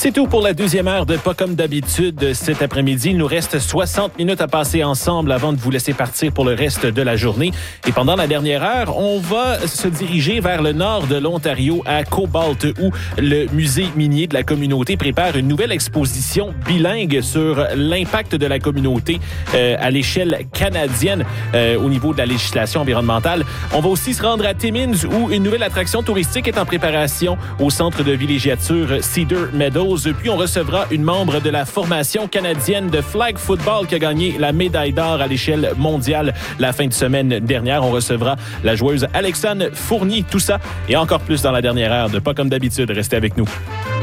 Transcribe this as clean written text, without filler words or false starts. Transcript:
C'est tout pour la deuxième heure de Pas comme d'habitude cet après-midi. Il nous reste 60 minutes à passer ensemble avant de vous laisser partir pour le reste de la journée. Et pendant la dernière heure, on va se diriger vers le nord de l'Ontario à Cobalt où le musée minier de la communauté prépare une nouvelle exposition bilingue sur l'impact de la communauté à l'échelle canadienne au niveau de la législation environnementale. On va aussi se rendre à Timmins où une nouvelle attraction touristique est en préparation au centre de villégiature Cedar Meadows. Puis on recevra une membre de la formation canadienne de flag football qui a gagné la médaille d'or à l'échelle mondiale la fin de semaine dernière. On recevra la joueuse Alexandre Fournier. Tout ça et encore plus dans la dernière heure de Pas comme d'habitude. Restez avec nous.